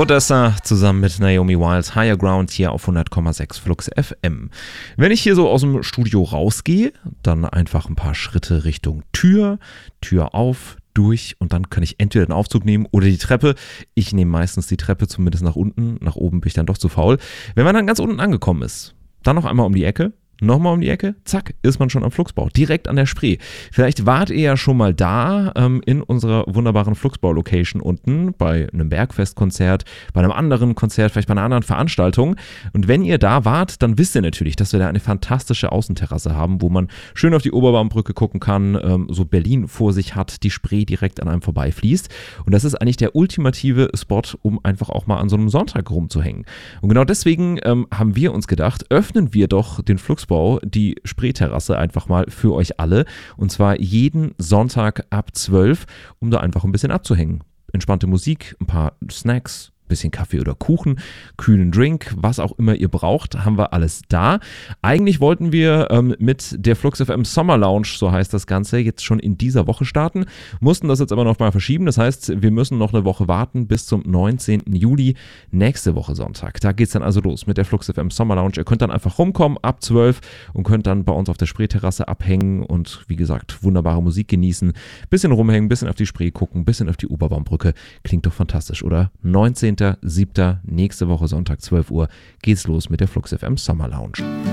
Odessa zusammen mit Naomi Wilds, Higher Ground hier auf 100,6 Flux FM. Wenn ich hier so aus dem Studio rausgehe, dann einfach ein paar Schritte Richtung Tür auf, durch und dann kann ich entweder den Aufzug nehmen oder die Treppe. Ich nehme meistens die Treppe, zumindest nach unten. Nach oben bin ich dann doch zu faul. Wenn man dann ganz unten angekommen ist, dann noch einmal um die Ecke. Nochmal um die Ecke, zack, ist man schon am Flugsbau, direkt an der Spree. Vielleicht wart ihr ja schon mal da in unserer wunderbaren Flugsbau-Location unten bei einem Bergfestkonzert, bei einem anderen Konzert, vielleicht bei einer anderen Veranstaltung. Und wenn ihr da wart, dann wisst ihr natürlich, dass wir da eine fantastische Außenterrasse haben, wo man schön auf die Oberbaumbrücke gucken kann, so Berlin vor sich hat, die Spree direkt an einem vorbeifließt. Und das ist eigentlich der ultimative Spot, um einfach auch mal an so einem Sonntag rumzuhängen. Und genau deswegen haben wir uns gedacht, öffnen wir doch den Flugsbau, die Spreeterrasse einfach mal für euch alle und zwar jeden Sonntag ab 12, um da einfach ein bisschen abzuhängen. Entspannte Musik, ein paar Snacks, bisschen Kaffee oder Kuchen, kühlen Drink, was auch immer ihr braucht, haben wir alles da. Eigentlich wollten wir mit der Flux FM Summer Lounge, so heißt das Ganze, jetzt schon in dieser Woche starten, mussten das jetzt aber noch mal verschieben. Das heißt, wir müssen noch eine Woche warten bis zum 19. Juli, nächste Woche Sonntag. Da geht es dann also los mit der Flux FM Summer Lounge. Ihr könnt dann einfach rumkommen ab 12 und könnt dann bei uns auf der Spreeterrasse abhängen und wie gesagt, wunderbare Musik genießen, bisschen rumhängen, bisschen auf die Spree gucken, bisschen auf die Oberbaumbrücke. Klingt doch fantastisch, oder? 19.07. nächste Woche Sonntag 12 Uhr geht's los mit der Flux FM Summer Lounge.